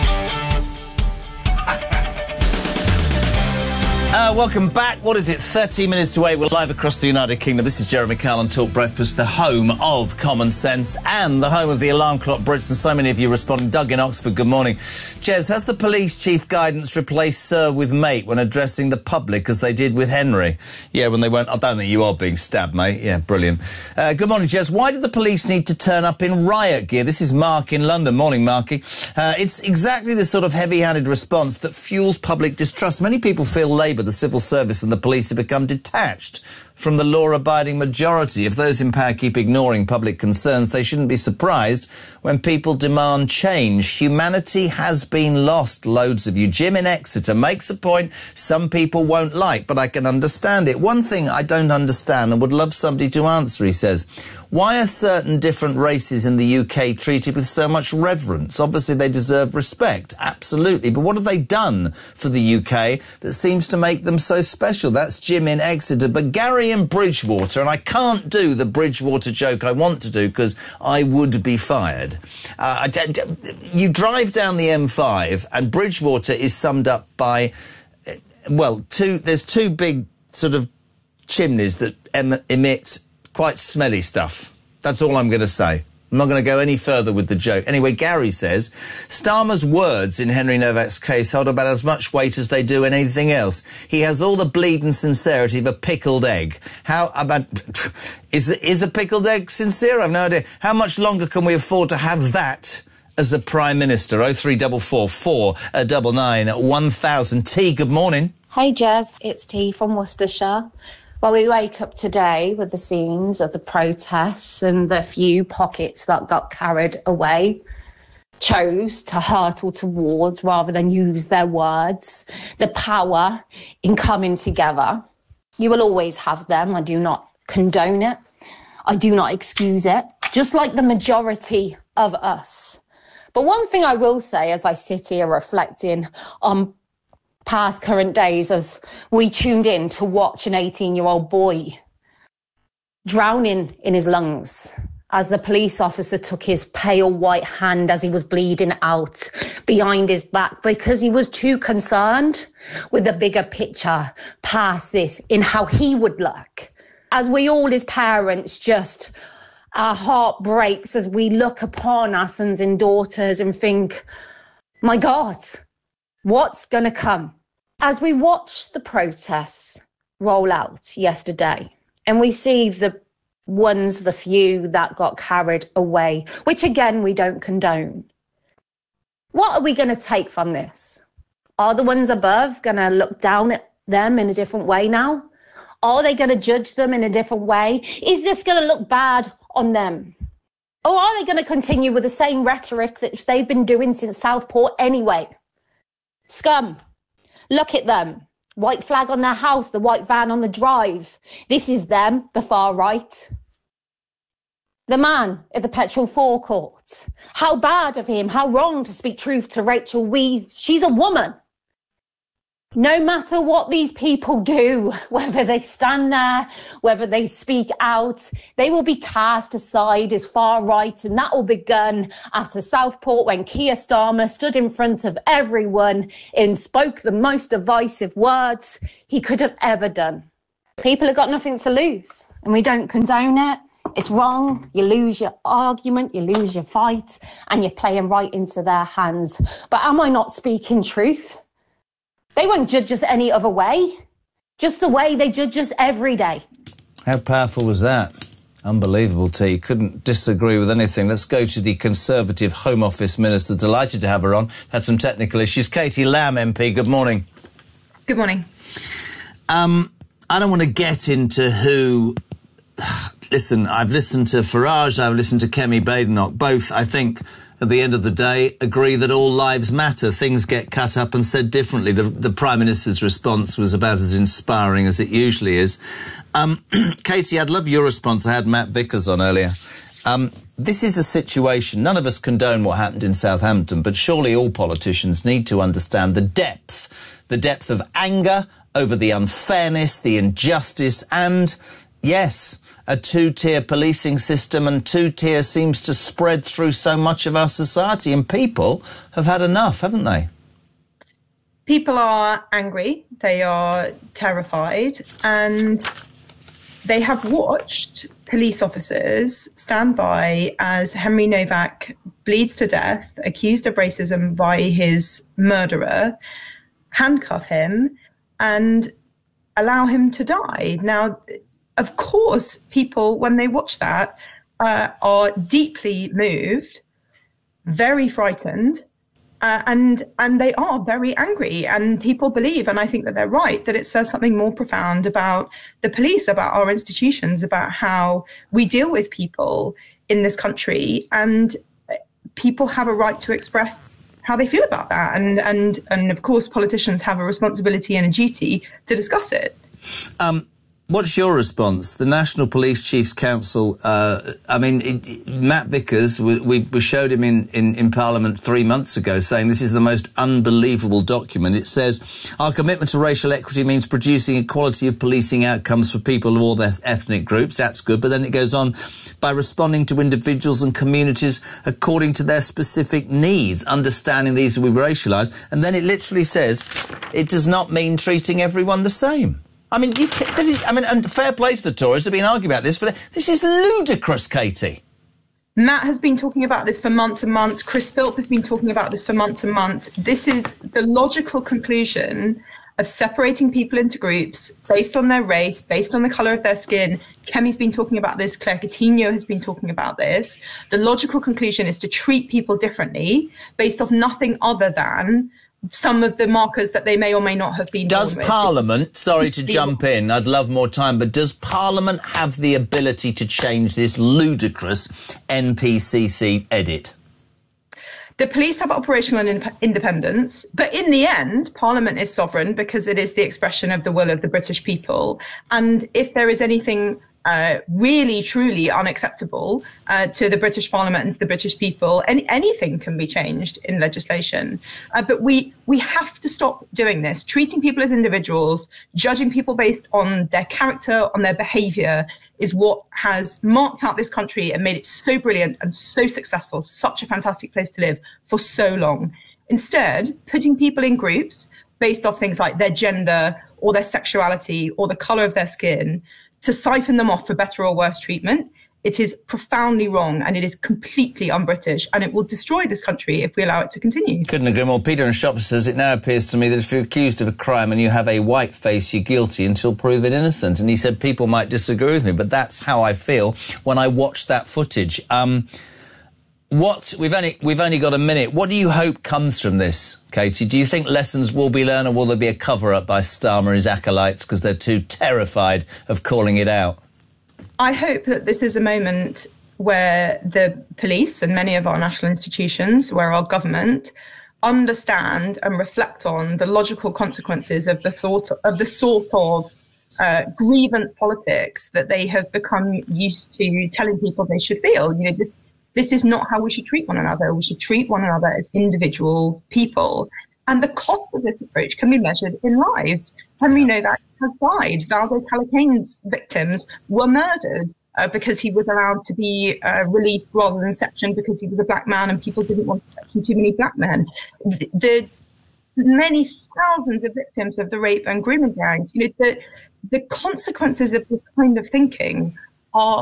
Uh, welcome back. What is it? thirty minutes to eight. We're live across the United Kingdom. This is Jeremy Kyle on Talk Breakfast, the home of common sense and the home of the alarm clock Brits. And so many of you responding. Doug in Oxford, good morning. Jez, has the police chief guidance replaced sir with mate when addressing the public as they did with Henry? Yeah, when they went, I don't think you are being stabbed, mate. Yeah, brilliant. Uh, good morning, Jez. Why did the police need to turn up in riot gear? This is Mark in London. Morning, Marky. Uh, it's exactly the sort of heavy-handed response that fuels public distrust. Many people feel Labour, the civil service and the police have become detached from the law-abiding majority. If those in power keep ignoring public concerns, they shouldn't be surprised when people demand change. Humanity has been lost, loads of you. Jim in Exeter makes a point some people won't like, but I can understand it. One thing I don't understand and would love somebody to answer, he says, why are certain different races in the U K treated with so much reverence? Obviously, they deserve respect, absolutely. But what have they done for the U K that seems to make them so special? That's Jim in Exeter. But Gary in Bridgewater, and I can't do the Bridgewater joke I want to do because I would be fired. Uh, you drive down the M five and Bridgewater is summed up by, well, two. there's two big sort of chimneys that em emit quite smelly stuff. That's all I'm going to say. I'm not going to go any further with the joke. Anyway, Gary says, Starmer's words in Henry Novak's case hold about as much weight as they do in anything else. He has all the bleeding sincerity of a pickled egg. How about... is, is a pickled egg sincere? I've no idea. How much longer can we afford to have that as a Prime Minister? oh three four four, four nine nine, one thousand. T, good morning. Hey, Jazz. It's T from Worcestershire. Well, we wake up today with the scenes of the protests and the few pockets that got carried away chose to hurtle towards rather than use their words, the power in coming together. You will always have them. I do not condone it. I do not excuse it, just like the majority of us. But one thing I will say as I sit here reflecting on past current days as we tuned in to watch an eighteen-year-old boy drowning in his lungs as the police officer took his pale white hand as he was bleeding out behind his back because he was too concerned with the bigger picture past this in how he would look. As we all as parents just, our heart breaks as we look upon our sons and daughters and think, my God, what's going to come? As we watch the protests roll out yesterday and we see the ones, the few that got carried away, which again, we don't condone. What are we going to take from this? Are the ones above going to look down at them in a different way now? Are they going to judge them in a different way? Is this going to look bad on them? Or are they going to continue with the same rhetoric that they've been doing since Southport anyway? Scum. Look at them. White flag on their house, the white van on the drive. This is them, the far right. The man at the petrol forecourt. How bad of him, how wrong to speak truth to Rachel Weaves. She's a woman. No matter what these people do, whether they stand there, whether they speak out, they will be cast aside as far right, and that will begin after Southport when Keir Starmer stood in front of everyone and spoke the most divisive words he could have ever done. People have got nothing to lose, and we don't condone it. It's wrong. You lose your argument, you lose your fight, and you're playing right into their hands. But am I not speaking truth? They won't judge us any other way, just the way they judge us every day. How powerful was that? Unbelievable, T. Couldn't disagree with anything. Let's go to the Conservative Home Office Minister. Delighted to have her on. Had some technical issues. Katie Lamb, M P, good morning. Good morning. Um, I don't want to get into who... Listen, I've listened to Farage, I've listened to Kemi Badenoch. Both, I think... at the end of the day, agree that all lives matter. Things get cut up and said differently. The, the Prime Minister's response was about as inspiring as it usually is. Um, Katie, I'd love your response. I had Matt Vickers on earlier. Um, this is a situation, none of us condone what happened in Southampton, but surely all politicians need to understand the depth, the depth of anger over the unfairness, the injustice, and, yes, a two-tier policing system, and two-tier seems to spread through so much of our society, and people have had enough, haven't they? People are angry, they are terrified, and they have watched police officers stand by as Henry Novak bleeds to death, accused of racism by his murderer, handcuff him and allow him to die. Now, of course, people, when they watch that, uh, are deeply moved, very frightened, uh, and and they are very angry. And people believe, and I think that they're right, that it says something more profound about the police, about our institutions, about how we deal with people in this country. And people have a right to express how they feel about that. And and and of course, politicians have a responsibility and a duty to discuss it. Um. What's your response? The National Police Chiefs Council, uh, I mean, it, it, Matt Vickers, we, we showed him in, in, in Parliament three months ago saying this is the most unbelievable document. It says, our commitment to racial equity means producing equality of policing outcomes for people of all their ethnic groups. That's good. But then it goes on by responding to individuals and communities according to their specific needs, understanding these will be racialised. And then it literally says it does not mean treating everyone the same. I mean, you, this is, I mean, and fair play to the Tories. They've been arguing about this for the, this is ludicrous, Katie. Matt has been talking about this for months and months. Chris Philp has been talking about this for months and months. This is the logical conclusion of separating people into groups based on their race, based on the colour of their skin. Kemi's been talking about this. Claire Coutinho has been talking about this. The logical conclusion is to treat people differently based off nothing other than some of the markers that they may or may not have been. Does Parliament, sorry to jump in, I'd love more time, but does Parliament have the ability to change this ludicrous N P C C edit? The police have operational in- independence, but in the end, Parliament is sovereign because it is the expression of the will of the British people. And if there is anything Uh, really, truly unacceptable uh, to the British Parliament and to the British people, any, anything can be changed in legislation. Uh, but we we have to stop doing this, treating people as individuals, judging people based on their character, on their behaviour, is what has marked out this country and made it so brilliant and so successful, such a fantastic place to live for so long. Instead, putting people in groups based off things like their gender or their sexuality or the colour of their skin, to siphon them off for better or worse treatment, it is profoundly wrong and it is completely un-British, and it will destroy this country if we allow it to continue. Couldn't agree more. Peter in Shropshire says, it now appears to me that if you're accused of a crime and you have a white face, you're guilty until proven innocent. And he said people might disagree with me, but that's how I feel when I watch that footage. Um, what we've only we've only got a minute. What do you hope comes from this, Katie? Do you think lessons will be learned, or will there be a cover-up by Starmer and his acolytes because they're too terrified of calling it out? I hope that this is a moment where the police and many of our national institutions, where our government understand and reflect on the logical consequences of the thought of the sort of uh, grievance politics that they have become used to telling people they should feel. You know, this this is not how we should treat one another. We should treat one another as individual people. And the cost of this approach can be measured in lives. Henry Novak has died. Valdo Calikane's victims were murdered uh, because he was allowed to be uh, released rather than sectioned because he was a black man and people didn't want to section too many black men. The, the many thousands of victims of the rape and grooming gangs, you know, the, the consequences of this kind of thinking are